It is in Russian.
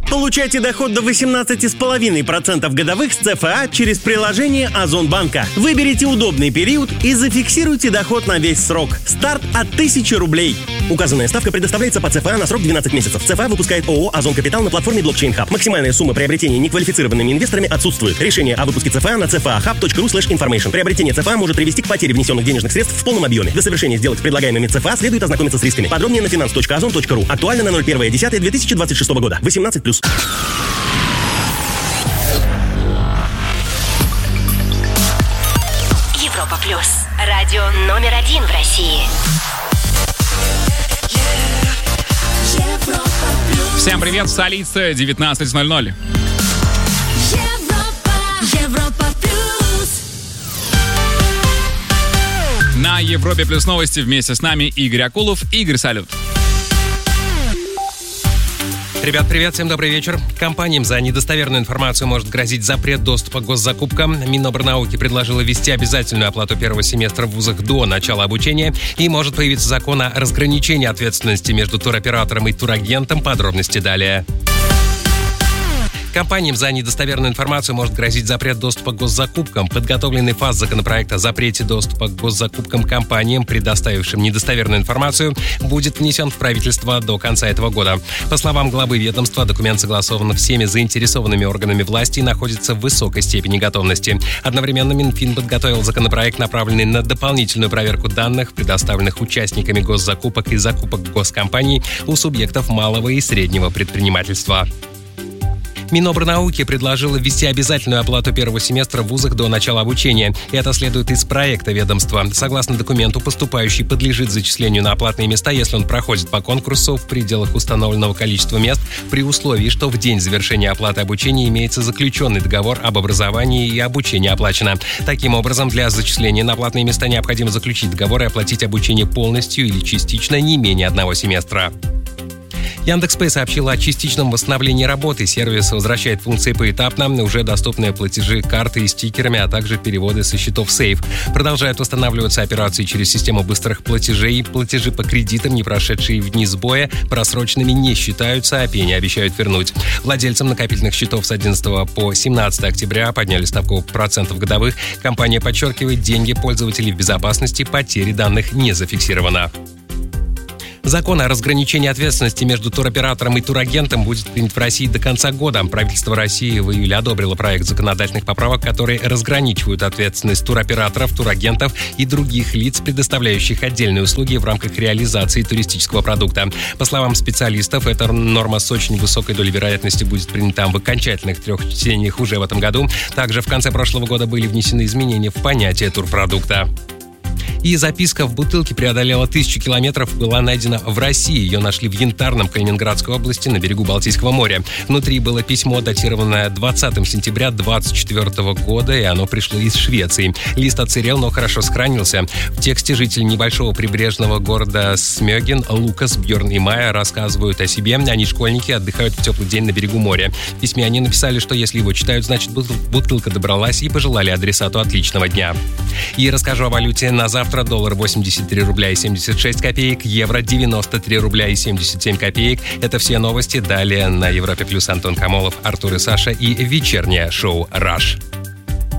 Получайте доход до 18,5% годовых с ЦФА через приложение Озонбанка. Выберите удобный период и зафиксируйте доход на весь срок. Старт от 1000 рублей. Указанная ставка предоставляется по ЦФА на срок 12 месяцев. ЦФА выпускает ООО «Озон Капитал» на платформе Blockchain Hub. Максимальная сумма приобретения неквалифицированными инвесторами отсутствует. Решение о выпуске ЦФА на cfahub.ru/information. Приобретение ЦФА может привести к потере внесенных денежных средств в полном объеме. Для совершения сделок с предлагаемыми ЦФА следует ознакомиться с рисками. Подробнее на finance.ozon.ru. Актуально на 01.10.2026 года. 18+. Европа Плюс. Радио номер 1 в России. Всем привет, столица, 19:00. Европа Плюс. На Европе Плюс новости вместе с нами Игорь Акулов. Игорь, салют. Ребят, привет, всем добрый вечер. Компаниям за недостоверную информацию может грозить запрет доступа к госзакупкам. Минобрнауки предложила ввести обязательную оплату первого семестра в вузах до начала обучения. И может появиться закон о разграничении ответственности между туроператором и турагентом. Подробности далее. Компаниям за недостоверную информацию может грозить запрет доступа к госзакупкам. Подготовленный ФАС законопроект о запрете доступа к госзакупкам компаниям, предоставившим недостоверную информацию, будет внесен в правительство до конца этого года. По словам главы ведомства, документ согласован всеми заинтересованными органами власти и находится в высокой степени готовности. Одновременно Минфин подготовил законопроект, направленный на дополнительную проверку данных, предоставленных участниками госзакупок и закупок госкомпаний у субъектов малого и среднего предпринимательства. Минобрнауки предложила ввести обязательную оплату первого семестра в вузах до начала обучения. Это следует из проекта ведомства. Согласно документу, поступающий подлежит зачислению на оплатные места, если он проходит по конкурсу в пределах установленного количества мест, при условии, что в день завершения оплаты обучения имеется заключенный договор об образовании и обучение оплачено. Таким образом, для зачисления на оплатные места необходимо заключить договор и оплатить обучение полностью или частично не менее одного семестра. Яндекс.Пэй сообщила о частичном восстановлении работы. Сервис возвращает функции поэтапно, уже доступные платежи карты и стикерами, а также переводы со счетов сейф. Продолжают восстанавливаться операции через систему быстрых платежей. Платежи по кредитам, не прошедшие в дни сбоя, просроченными не считаются, а пени обещают вернуть. Владельцам накопительных счетов с 11 по 17 октября подняли ставку процентов годовых. Компания подчеркивает, деньги пользователей в безопасности, потери данных не зафиксировано. Закон о разграничении ответственности между туроператором и турагентом будет принят в России до конца года. Правительство России в июле одобрило проект законодательных поправок, которые разграничивают ответственность туроператоров, турагентов и других лиц, предоставляющих отдельные услуги в рамках реализации туристического продукта. По словам специалистов, эта норма с очень высокой долей вероятности будет принята в окончательных 3 чтениях уже в этом году. Также в конце прошлого года были внесены изменения в понятие турпродукта. И записка в бутылке преодолела 1000 километров, была найдена в России. Ее нашли в Янтарном Калининградской области на берегу Балтийского моря. Внутри было письмо, датированное 20 сентября 2024 года, и оно пришло из Швеции. Лист отсырел, но хорошо сохранился. В тексте жители небольшого прибрежного города Смёген, Лукас, Бьерн и Майя рассказывают о себе. Они школьники, отдыхают в теплый день на берегу моря. В письме они написали, что если его читают, значит бутылка добралась, и пожелали адресату отличного дня. И расскажу о валюте на завтра. Доллар 83 рубля и 76 копеек, евро 93 рубля и 77 копеек. Это все новости. Далее на Европе Плюс Антон Камолов, Артур и Саша и вечернее шоу «Раш».